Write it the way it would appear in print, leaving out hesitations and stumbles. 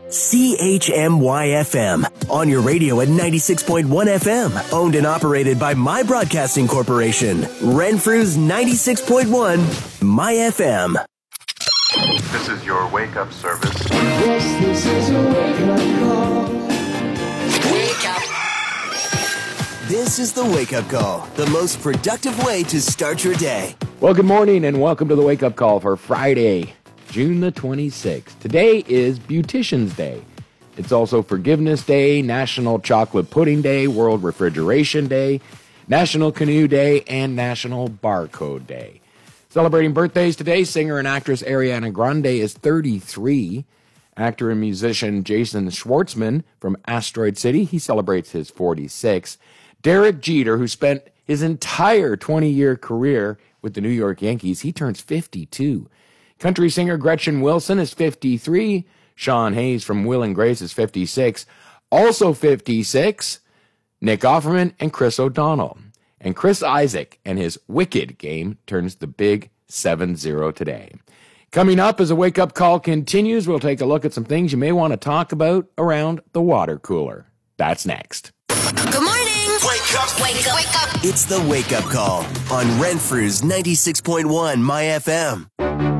CHMY-FM. On your radio at 96.1 FM. Owned and operated by My Broadcasting Corporation. Renfrew's 96.1 My FM. This is your wake-up service. Yes, this is a wake-up call. Wake up. This is the wake-up call. The most productive way to start your day. Well, good morning and welcome to the wake-up call for Friday, June the 26th. Today is Beautician's Day. It's also Forgiveness Day, National Chocolate Pudding Day, World Refrigeration Day, National Canoe Day, and National Barcode Day. Celebrating birthdays today, singer and actress Ariana Grande is 33. Actor and musician Jason Schwartzman from Asteroid City, he celebrates his 46. Derek Jeter, who spent his entire 20-year career with the New York Yankees, he turns 52. Country singer Gretchen Wilson is 53. Sean Hayes from Will and Grace is 56. Also 56, Nick Offerman and Chris O'Donnell. And Chris Isaac and his Wicked game turns the big 7-0 today. Coming up as a wake-up call continues, we'll take a look at some things you may want to talk about around the water cooler. That's next. Good morning. Wake up. Wake up. Wake up. It's the wake-up call on Renfrew's 96.1 My FM.